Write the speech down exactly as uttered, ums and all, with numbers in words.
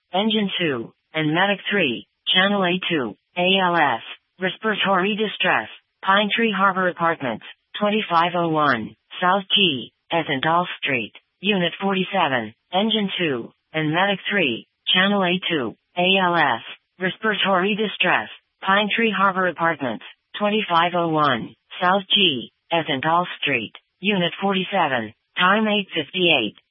Engine two, and Medic three, Channel A two, A L S, Respiratory Distress, Pine Tree Harbor Apartments, twenty-five oh one, South G, Ethandall Street, Unit forty-seven, Engine two, and Medic three, Channel A two, A L S, Respiratory Distress, Pine Tree Harbor Apartments, twenty-five oh one, South G, Ethandall Street, Unit forty-seven, time eight fifty-eight.